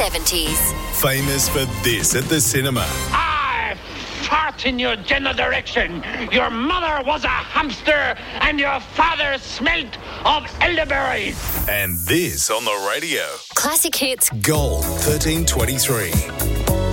70s. Famous for this at the cinema. I fart in your general direction. Your mother was a hamster and your father smelt of elderberries. And this on the radio. Classic Hits. Gold 1323.